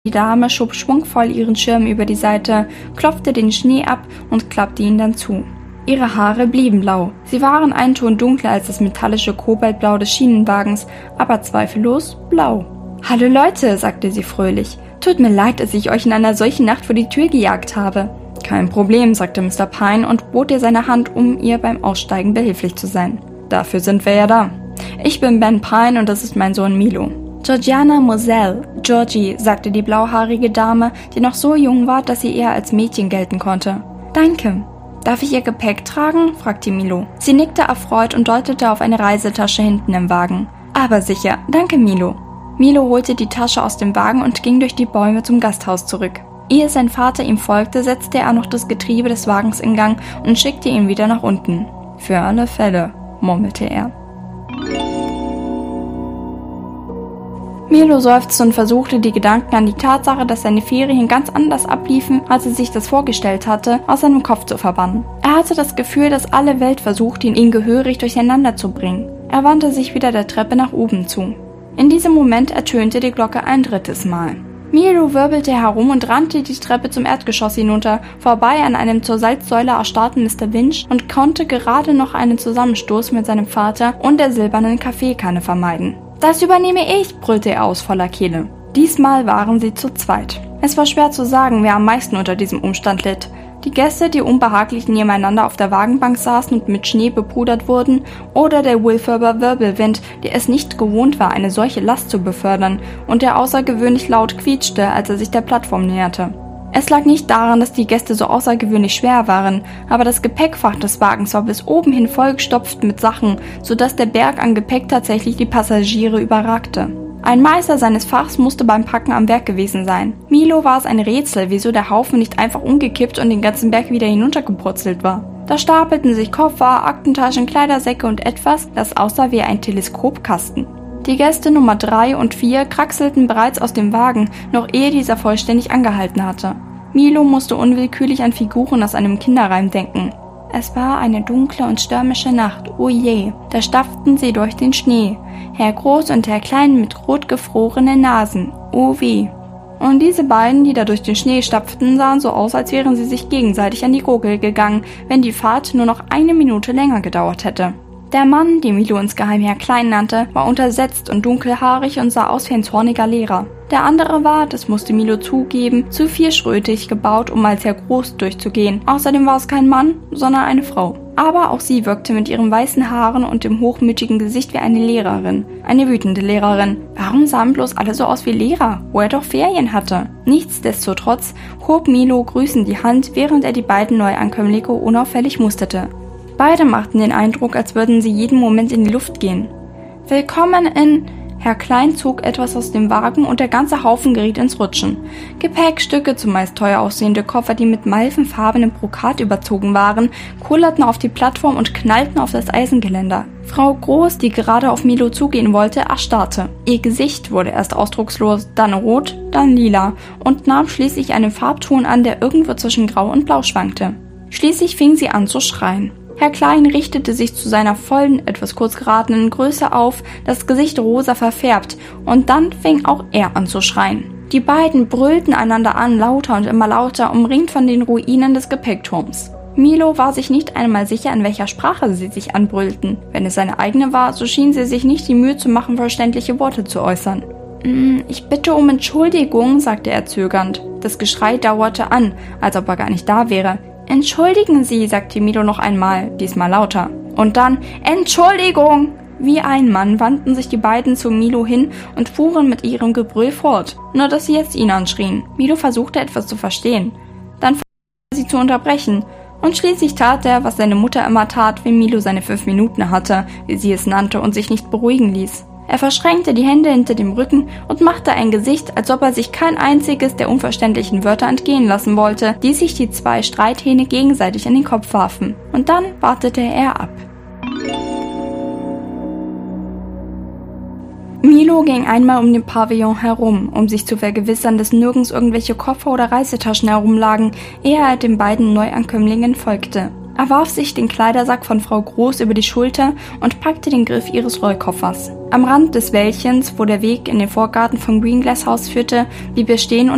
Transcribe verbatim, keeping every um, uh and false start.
Die Dame schob schwungvoll ihren Schirm über die Seite, klopfte den Schnee ab und klappte ihn dann zu. Ihre Haare blieben blau. Sie waren einen Ton dunkler als das metallische Kobaltblau des Schienenwagens, aber zweifellos blau. »Hallo Leute«, sagte sie fröhlich. »Tut mir leid, dass ich euch in einer solchen Nacht vor die Tür gejagt habe.« »Kein Problem«, sagte Mister Pine und bot ihr seine Hand, um ihr beim Aussteigen behilflich zu sein. »Dafür sind wir ja da. Ich bin Ben Pine und das ist mein Sohn Milo.« »Georgiana Moselle, Georgie«, sagte die blauhaarige Dame, die noch so jung war, dass sie eher als Mädchen gelten konnte. »Danke. Darf ich Ihr Gepäck tragen?« fragte Milo. Sie nickte erfreut und deutete auf eine Reisetasche hinten im Wagen. »Aber sicher. Danke, Milo.« Milo holte die Tasche aus dem Wagen und ging durch die Bäume zum Gasthaus zurück. Ehe sein Vater ihm folgte, setzte er noch das Getriebe des Wagens in Gang und schickte ihn wieder nach unten. »Für alle Fälle«, murmelte er. Milo seufzte und versuchte, die Gedanken an die Tatsache, dass seine Ferien ganz anders abliefen, als er sich das vorgestellt hatte, aus seinem Kopf zu verbannen. Er hatte das Gefühl, dass alle Welt versuchte, ihn gehörig durcheinander zu bringen. Er wandte sich wieder der Treppe nach oben zu. In diesem Moment ertönte die Glocke ein drittes Mal. Milo wirbelte herum und rannte die Treppe zum Erdgeschoss hinunter, vorbei an einem zur Salzsäule erstarrten Mister Winch und konnte gerade noch einen Zusammenstoß mit seinem Vater und der silbernen Kaffeekanne vermeiden. »Das übernehme ich«, brüllte er aus voller Kehle. Diesmal waren sie zu zweit. Es war schwer zu sagen, wer am meisten unter diesem Umstand litt. Die Gäste, die unbehaglich nebeneinander auf der Wagenbank saßen und mit Schnee bepudert wurden, oder der Wilferber Wirbelwind, der es nicht gewohnt war, eine solche Last zu befördern und der außergewöhnlich laut quietschte, als er sich der Plattform näherte. Es lag nicht daran, dass die Gäste so außergewöhnlich schwer waren, aber das Gepäckfach des Wagens war bis oben hin vollgestopft mit Sachen, sodass der Berg an Gepäck tatsächlich die Passagiere überragte. Ein Meister seines Fachs musste beim Packen am Werk gewesen sein. Milo war es ein Rätsel, wieso der Haufen nicht einfach umgekippt und den ganzen Berg wieder hinuntergepurzelt war. Da stapelten sich Koffer, Aktentaschen, Kleidersäcke und etwas, das aussah wie ein Teleskopkasten. Die Gäste Nummer drei und vier kraxelten bereits aus dem Wagen, noch ehe dieser vollständig angehalten hatte. Milo musste unwillkürlich an Figuren aus einem Kinderreim denken. Es war eine dunkle und stürmische Nacht, oh je, da stapften sie durch den Schnee. Herr Groß und Herr Klein mit rot gefrorenen Nasen, oh weh. Und diese beiden, die da durch den Schnee stapften, sahen so aus, als wären sie sich gegenseitig an die Gurgel gegangen, wenn die Fahrt nur noch eine Minute länger gedauert hätte. Der Mann, den Milo insgeheim Herr Klein nannte, war untersetzt und dunkelhaarig und sah aus wie ein zorniger Lehrer. Der andere war, das musste Milo zugeben, zu vierschrötig gebaut, um als Herr Groß durchzugehen. Außerdem war es kein Mann, sondern eine Frau. Aber auch sie wirkte mit ihren weißen Haaren und dem hochmütigen Gesicht wie eine Lehrerin. Eine wütende Lehrerin. Warum sahen bloß alle so aus wie Lehrer, wo er doch Ferien hatte? Nichtsdestotrotz hob Milo grüßend die Hand, während er die beiden Neuankömmlinge unauffällig musterte. Beide machten den Eindruck, als würden sie jeden Moment in die Luft gehen. »Willkommen in...« Herr Klein zog etwas aus dem Wagen und der ganze Haufen geriet ins Rutschen. Gepäckstücke, zumeist teuer aussehende Koffer, die mit malvenfarbenem Brokat überzogen waren, kullerten auf die Plattform und knallten auf das Eisengeländer. Frau Groß, die gerade auf Milo zugehen wollte, erstarrte. Ihr Gesicht wurde erst ausdruckslos, dann rot, dann lila und nahm schließlich einen Farbton an, der irgendwo zwischen Grau und Blau schwankte. Schließlich fing sie an zu schreien. Herr Klein richtete sich zu seiner vollen, etwas kurz geratenen Größe auf, das Gesicht rosa verfärbt, und dann fing auch er an zu schreien. Die beiden brüllten einander an, lauter und immer lauter, umringt von den Ruinen des Gepäckturms. Milo war sich nicht einmal sicher, in welcher Sprache sie sich anbrüllten. Wenn es seine eigene war, so schien sie sich nicht die Mühe zu machen, verständliche Worte zu äußern. Mm, »Ich bitte um Entschuldigung«, sagte er zögernd. Das Geschrei dauerte an, als ob er gar nicht da wäre. »Entschuldigen Sie«, sagte Milo noch einmal, diesmal lauter. Und dann »Entschuldigung!« Wie ein Mann wandten sich die beiden zu Milo hin und fuhren mit ihrem Gebrüll fort, nur dass sie jetzt ihn anschrien. Milo versuchte etwas zu verstehen. Dann versuchte er sie zu unterbrechen. Und schließlich tat er, was seine Mutter immer tat, wenn Milo seine fünf Minuten hatte, wie sie es nannte, und sich nicht beruhigen ließ. Er verschränkte die Hände hinter dem Rücken und machte ein Gesicht, als ob er sich kein einziges der unverständlichen Wörter entgehen lassen wollte, die sich die zwei Streithähne gegenseitig in den Kopf warfen. Und dann wartete er ab. Milo ging einmal um den Pavillon herum, um sich zu vergewissern, dass nirgends irgendwelche Koffer oder Reisetaschen herumlagen, ehe er den beiden Neuankömmlingen folgte. Er warf sich den Kleidersack von Frau Groß über die Schulter und packte den Griff ihres Rollkoffers. Am Rand des Wäldchens, wo der Weg in den Vorgarten vom Greenglass Haus führte, blieb er stehen und